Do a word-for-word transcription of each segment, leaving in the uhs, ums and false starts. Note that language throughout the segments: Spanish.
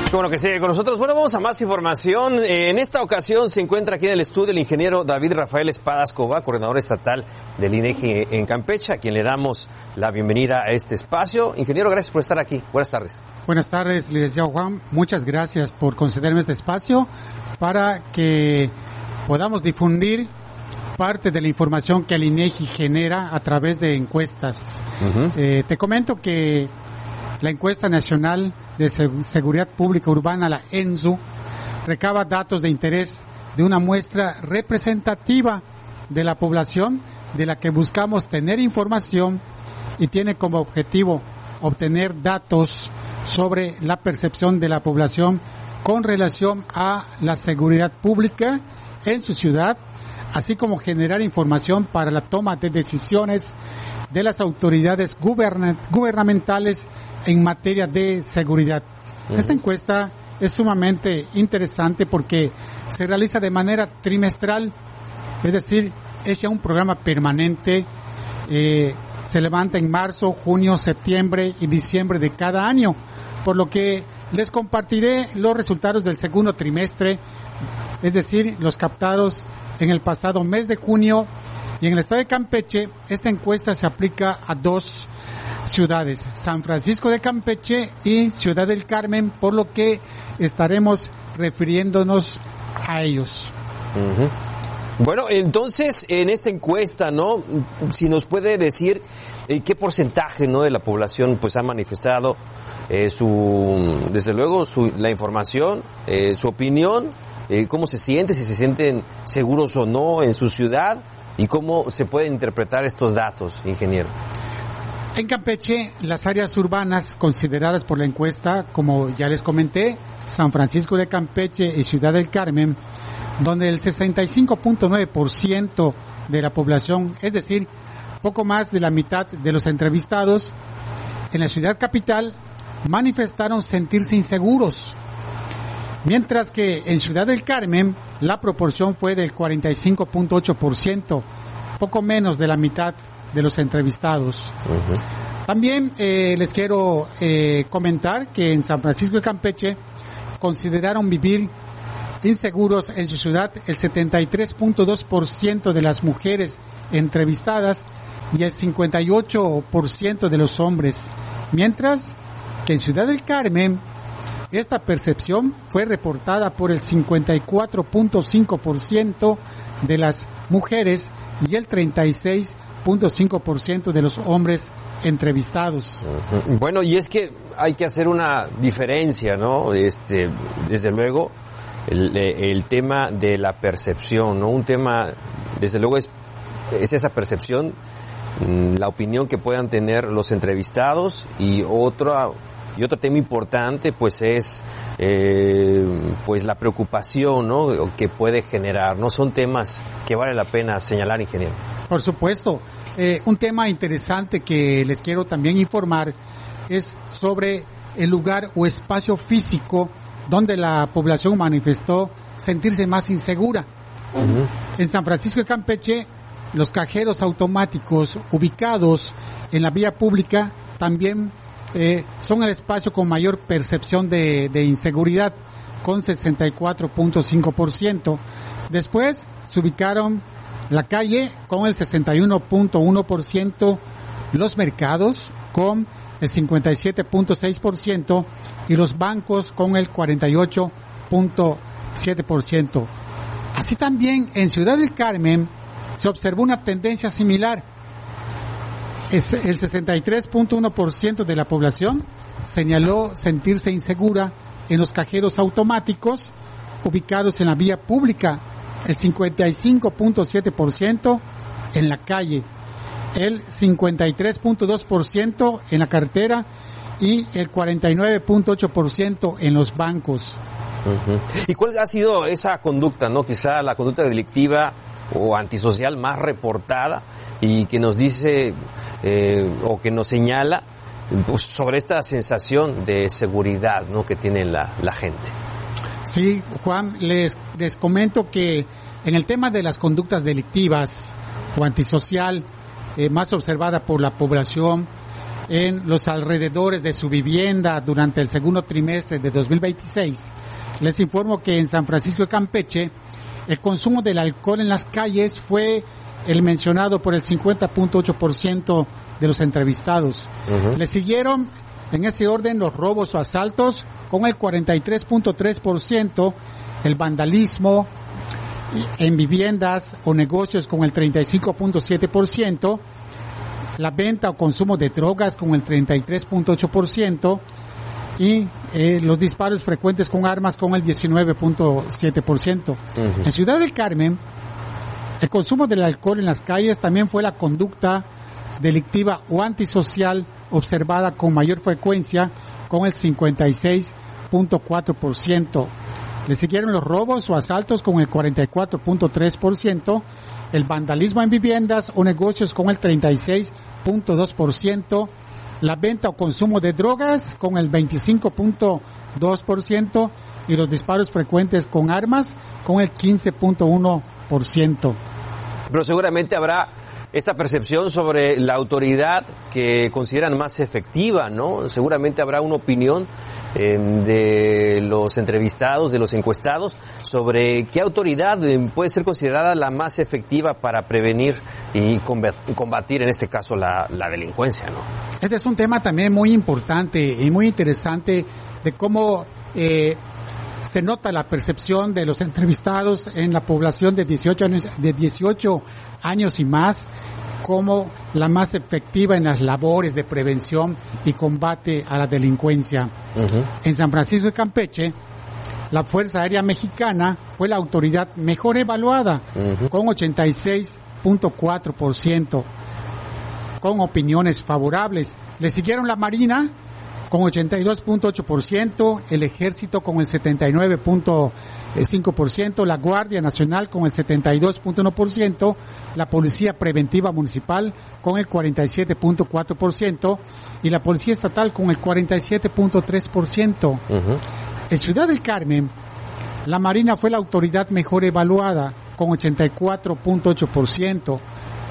Bueno, que sigue con nosotros. Bueno, vamos a más información. En esta ocasión se encuentra aquí en el estudio el ingeniero David Rafael Espada Escobar, coordinador estatal del I N E G I en Campeche, a quien le damos la bienvenida a este espacio. Ingeniero, gracias por estar aquí. Buenas tardes. Buenas tardes, licenciado Juan. Muchas gracias por concederme este espacio para que podamos difundir parte de la información que el I N E G I genera a través de encuestas. Uh-huh. Eh, te comento que la encuesta nacional de Seguridad Pública Urbana, la ENSU, recaba datos de interés de una muestra representativa de la población de la que buscamos tener información y tiene como objetivo obtener datos sobre la percepción de la población con relación a la seguridad pública en su ciudad, así como generar información para la toma de decisiones de las autoridades guberna- gubernamentales en materia de seguridad. Uh-huh. Esta encuesta es sumamente interesante porque se realiza de manera trimestral, es decir, es ya un programa permanente, eh, se levanta en marzo, junio, septiembre y diciembre de cada año, por lo que les compartiré los resultados del segundo trimestre, es decir, los captados en el pasado mes de junio. Y en el estado de Campeche, esta encuesta se aplica a dos ciudades, San Francisco de Campeche y Ciudad del Carmen, por lo que estaremos refiriéndonos a ellos. Uh-huh. Bueno, entonces, en esta encuesta, ¿no? Si nos puede decir eh, qué porcentaje, ¿no?, de la población pues ha manifestado eh, su, desde luego, su, la información, eh, su opinión, eh, cómo se siente, si se sienten seguros o no en su ciudad. ¿Y cómo se pueden interpretar estos datos, ingeniero? En Campeche, las áreas urbanas consideradas por la encuesta, como ya les comenté, San Francisco de Campeche y Ciudad del Carmen, donde el sesenta y cinco punto nueve por ciento de la población, es decir, poco más de la mitad de los entrevistados, en la ciudad capital manifestaron sentirse inseguros, mientras que en Ciudad del Carmen la proporción fue del cuarenta y cinco punto ocho por ciento, poco menos de la mitad de los entrevistados. Uh-huh. También eh, les quiero eh, comentar que en San Francisco de Campeche consideraron vivir inseguros en su ciudad el setenta y tres punto dos por ciento de las mujeres entrevistadas y el cincuenta y ocho por ciento de los hombres, mientras que en Ciudad del Carmen esta percepción fue reportada por el cincuenta y cuatro punto cinco por ciento de las mujeres y el treinta y seis punto cinco por ciento de los hombres entrevistados. Bueno, y es que hay que hacer una diferencia, ¿no? Este, desde luego, el, el tema de la percepción, ¿no? Un tema, desde luego, es, es esa percepción, la opinión que puedan tener los entrevistados, y otra Y otro tema importante, pues, es eh, pues la preocupación, ¿no?, que puede generar. No son temas que vale la pena señalar, ingeniero. Por supuesto. Eh, un tema interesante que les quiero también informar es sobre el lugar o espacio físico donde la población manifestó sentirse más insegura. Uh-huh. En San Francisco de Campeche, los cajeros automáticos ubicados en la vía pública también Eh, son el espacio con mayor percepción de, de inseguridad, con sesenta y cuatro punto cinco por ciento. Después se ubicaron la calle con el sesenta y uno punto uno por ciento, los mercados con el cincuenta y siete punto seis por ciento y los bancos con el cuarenta y ocho punto siete por ciento. Así también en Ciudad del Carmen se observó una tendencia similar. El sesenta y tres punto uno por ciento de la población señaló sentirse insegura en los cajeros automáticos ubicados en la vía pública, el cincuenta y cinco punto siete por ciento en la calle, el cincuenta y tres punto dos por ciento en la carretera y el cuarenta y nueve punto ocho por ciento en los bancos. Uh-huh. ¿Y cuál ha sido esa conducta, no? Quizá la conducta delictiva o antisocial más reportada y que nos dice eh, o que nos señala pues, sobre esta sensación de seguridad, ¿no?, que tiene la, la gente. Sí, Juan, les, les comento que en el tema de las conductas delictivas o antisocial eh, más observada por la población, en los alrededores de su vivienda durante el segundo trimestre de dos mil veintiséis, les informo que en San Francisco de Campeche el consumo del alcohol en las calles fue el mencionado por el cincuenta punto ocho por ciento de los entrevistados. Uh-huh. Le siguieron en este orden los robos o asaltos con el cuarenta y tres punto tres por ciento, el vandalismo en viviendas o negocios con el treinta y cinco punto siete por ciento, la venta o consumo de drogas con el treinta y tres punto ocho por ciento y eh, los disparos frecuentes con armas con el diecinueve punto siete por ciento. Uh-huh. En Ciudad del Carmen, el consumo del alcohol en las calles también fue la conducta delictiva o antisocial observada con mayor frecuencia con el cincuenta y seis punto cuatro por ciento. Le siguieron los robos o asaltos con el cuarenta y cuatro punto tres por ciento, el vandalismo en viviendas o negocios con el treinta y seis punto dos por ciento, la venta o consumo de drogas con el veinticinco punto dos por ciento y los disparos frecuentes con armas con el quince punto uno por ciento. Pero seguramente habrá esta percepción sobre la autoridad que consideran más efectiva, ¿no? Seguramente habrá una opinión eh, de los entrevistados, de los encuestados, sobre qué autoridad eh, puede ser considerada la más efectiva para prevenir y combatir, en este caso, la, la delincuencia, ¿no? Este es un tema también muy importante y muy interesante de cómo eh, se nota la percepción de los entrevistados en la población de dieciocho años, de dieciocho años y más, como la más efectiva en las labores de prevención y combate a la delincuencia. Uh-huh. En San Francisco de Campeche, la Fuerza Aérea Mexicana fue la autoridad mejor evaluada, uh-huh, con ochenta y seis punto cuatro por ciento, con opiniones favorables. Le siguieron la Marina con ochenta y dos punto ocho por ciento, el Ejército con el setenta y nueve punto cinco por ciento, la Guardia Nacional con el setenta y dos punto uno por ciento, la Policía Preventiva Municipal con el cuarenta y siete punto cuatro por ciento y la Policía Estatal con el cuarenta y siete punto tres por ciento. Uh-huh. En Ciudad del Carmen, la Marina fue la autoridad mejor evaluada con ochenta y cuatro punto ocho por ciento.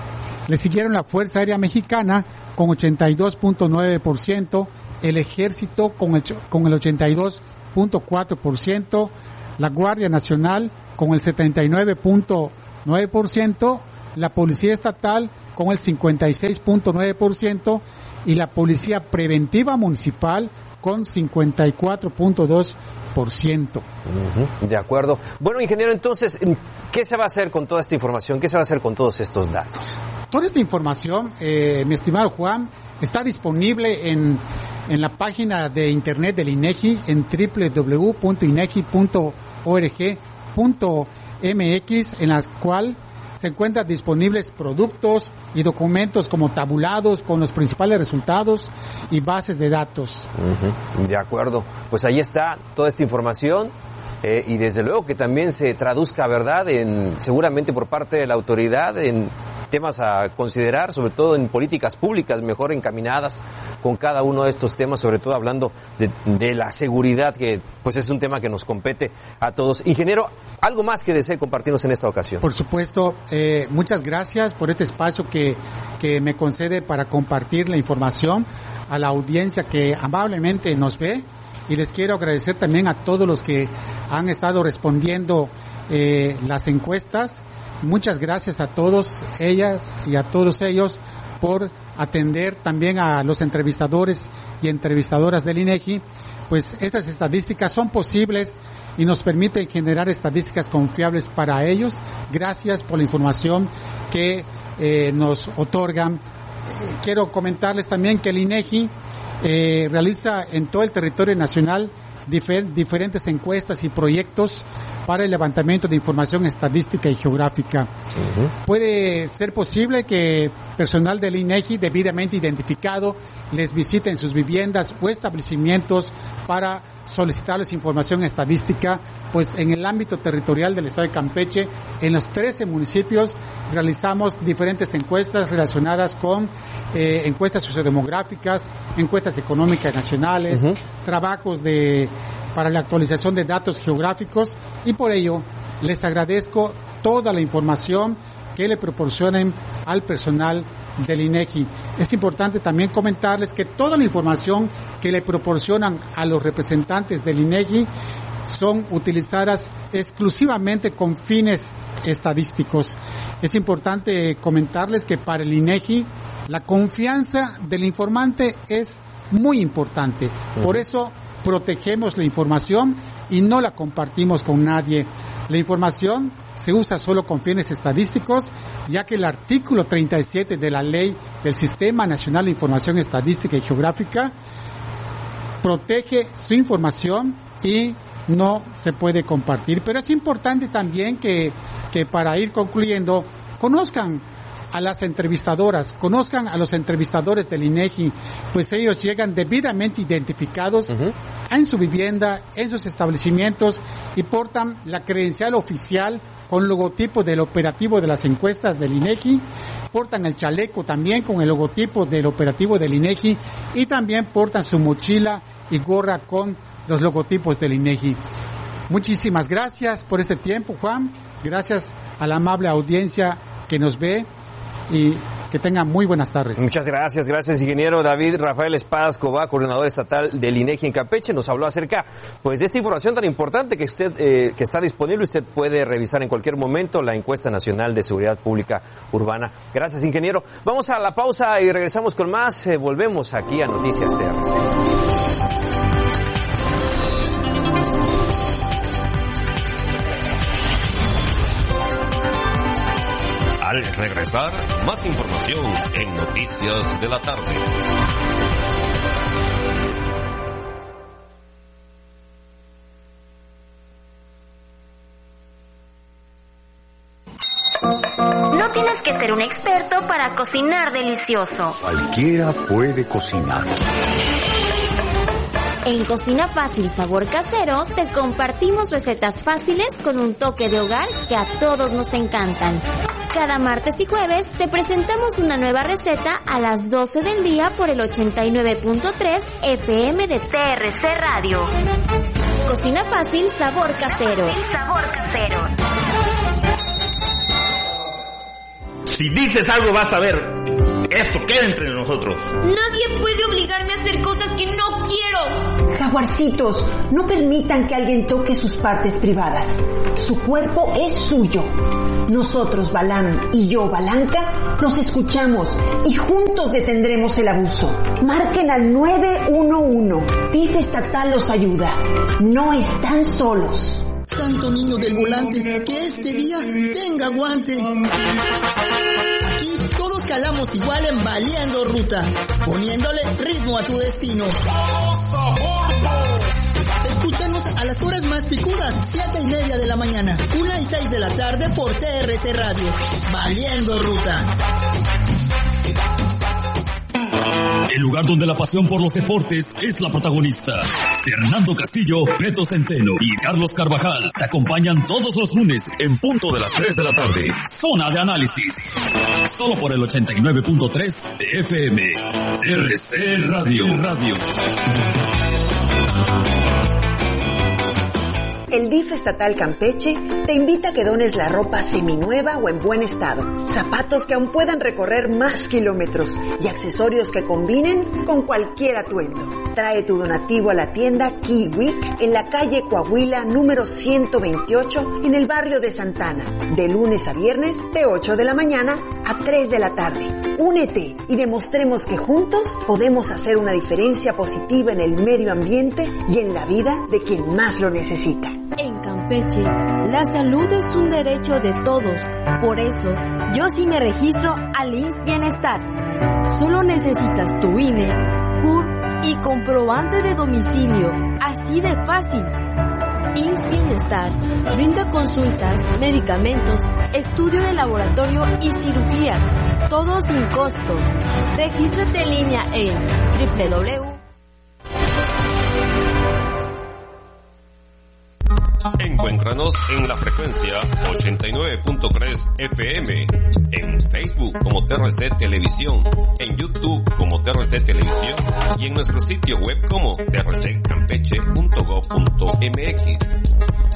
Le siguieron la Fuerza Aérea Mexicana con ochenta y dos punto nueve por ciento, el Ejército con el, con el ochenta y dos punto cuatro por ciento, la Guardia Nacional con el setenta y nueve punto nueve por ciento, la Policía Estatal con el cincuenta y seis punto nueve por ciento y la Policía Preventiva Municipal con cincuenta y cuatro punto dos por ciento. Uh-huh. De acuerdo. Bueno, ingeniero, entonces, ¿qué se va a hacer con toda esta información? ¿Qué se va a hacer con todos estos datos? Toda esta información, eh, mi estimado Juan, está disponible en, en la página de internet del INEGI en doble u doble u doble u punto inegi punto org punto m x, en la cual se encuentran disponibles productos y documentos como tabulados con los principales resultados y bases de datos. Uh-huh. De acuerdo. Pues ahí está toda esta información. Eh, y desde luego que también se traduzca, ¿verdad?, en, seguramente por parte de la autoridad, en temas a considerar, sobre todo en políticas públicas mejor encaminadas con cada uno de estos temas, sobre todo hablando de, de la seguridad, que pues es un tema que nos compete a todos. Ingeniero, ¿algo más que desee compartirnos en esta ocasión? Por supuesto, eh, muchas gracias por este espacio que, que me concede para compartir la información a la audiencia que amablemente nos ve. Y les quiero agradecer también a todos los que han estado respondiendo eh, las encuestas. Muchas gracias a todos ellas y a todos ellos por atender también a los entrevistadores y entrevistadoras del INEGI. Pues estas estadísticas son posibles y nos permiten generar estadísticas confiables para ellos. Gracias por la información que eh, nos otorgan. Quiero comentarles también que el INEGI Eh, realiza en todo el territorio nacional difer- diferentes encuestas y proyectos para el levantamiento de información estadística y geográfica. Uh-huh. Puede ser posible que personal del INEGI debidamente identificado les visite en sus viviendas o establecimientos para solicitarles información estadística, pues en el ámbito territorial del estado de Campeche, en los trece municipios, realizamos diferentes encuestas relacionadas con eh, encuestas sociodemográficas, encuestas económicas nacionales, uh-huh, trabajos de para la actualización de datos geográficos, y por ello les agradezco toda la información que le proporcionen al personal del INEGI. Es importante también comentarles que toda la información que le proporcionan a los representantes del INEGI son utilizadas exclusivamente con fines estadísticos. Es importante comentarles que para el INEGI la confianza del informante es muy importante. Por eso protegemos la información y no la compartimos con nadie. La información se usa solo con fines estadísticos, ya que el artículo treinta y siete de la Ley del Sistema Nacional de Información Estadística y Geográfica protege su información y no se puede compartir. Pero es importante también que, que para ir concluyendo, conozcan a las entrevistadoras, conozcan a los entrevistadores del INEGI, pues ellos llegan debidamente identificados uh-huh. en su vivienda, en sus establecimientos y portan la credencial oficial con logotipo del operativo de las encuestas del INEGI, portan el chaleco también con el logotipo del operativo del INEGI y también portan su mochila y gorra con los logotipos del INEGI. Muchísimas gracias por este tiempo, Juan. Gracias a la amable audiencia que nos ve y que tengan muy buenas tardes. Muchas gracias, gracias ingeniero David Rafael Espada Escobar, coordinador estatal del INEGI en Campeche, nos habló acerca pues de esta información tan importante que usted eh, que está disponible, usted puede revisar en cualquier momento la encuesta nacional de seguridad pública urbana. Gracias ingeniero. Vamos a la pausa y regresamos con más, eh, volvemos aquí a Noticias T R C. Al regresar, más información en Noticias de la Tarde. No tienes que ser un experto para cocinar delicioso. Cualquiera puede cocinar. En Cocina Fácil Sabor Casero te compartimos recetas fáciles con un toque de hogar que a todos nos encantan. Cada martes y jueves te presentamos una nueva receta a las doce del día por el ochenta y nueve punto tres F M de T R C Radio. Cocina Fácil Sabor Casero. Sabor Casero. Si dices algo vas a ver. Esto queda entre nosotros. Nadie puede obligarme a hacer cosas que no quiero. Jaguarcitos, no permitan que alguien toque sus partes privadas. Su cuerpo es suyo. Nosotros, Balam y yo, Balanca, nos escuchamos y juntos detendremos el abuso. Marquen al nueve uno uno. D I F estatal los ayuda. No están solos. Santo niño del volante, que este día tenga guante. Aquí todos calamos igual en Baleando Ruta, poniéndole ritmo a tu destino. Escúchanos a las horas más picudas, siete y media de la mañana, una y seis de la tarde por T R C Radio. Baleando Ruta. El lugar donde la pasión por los deportes es la protagonista. Fernando Castillo, Beto Centeno y Carlos Carvajal te acompañan todos los lunes en punto de las tres de la tarde. Zona de análisis. Solo por el ochenta y nueve punto tres de F M. T R C Radio. Radio. El D I F estatal Campeche te invita a que dones la ropa seminueva o en buen estado, zapatos que aún puedan recorrer más kilómetros y accesorios que combinen con cualquier atuendo. Trae tu donativo a la tienda Kiwik en la calle Coahuila número ciento veintiocho en el barrio de Santana, de lunes a viernes de ocho de la mañana a tres de la tarde. Únete y demostremos que juntos podemos hacer una diferencia positiva en el medio ambiente y en la vida de quien más lo necesita. En Campeche, la salud es un derecho de todos. Por eso, yo sí me registro al I M S S Bienestar. Solo necesitas tu I N E, C U R y comprobante de domicilio. Así de fácil. I M S S Bienestar brinda consultas, medicamentos, estudio de laboratorio y cirugías. Todo sin costo. Regístrate en línea en doble u doble u doble u. Encuéntranos en la frecuencia ochenta y nueve punto tres F M, en Facebook como T R C Televisión, en YouTube como T R C Televisión y en nuestro sitio web como t r c campeche punto gov punto m x.